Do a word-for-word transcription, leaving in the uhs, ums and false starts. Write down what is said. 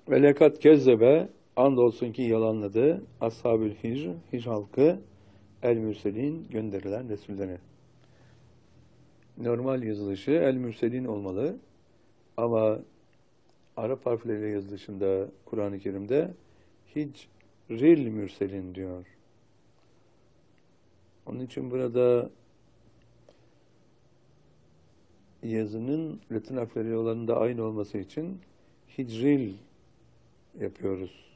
Ve lekat kezzebe, andolsun ki yalanladı Ashab-ül Hicr, Hicr halkı, el mürselin, gönderilen Resulleri. Normal yazılışı el mürselin olmalı ama Arap harfleriyle yazılışında Kur'an-ı Kerim'de Hicril mürselin diyor. Onun için burada yazının Latin harfleri olanında aynı olması için Hicril yapıyoruz.